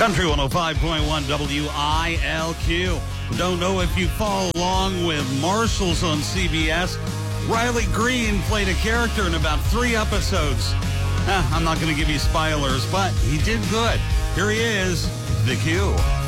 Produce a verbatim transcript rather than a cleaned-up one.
Country one oh five point one W I L Q. Don't know if you follow along with Marshals on C B S. Riley Green played a character in about three episodes. Eh, I'm not going to give you spoilers, but he did good. Here he is, The Q.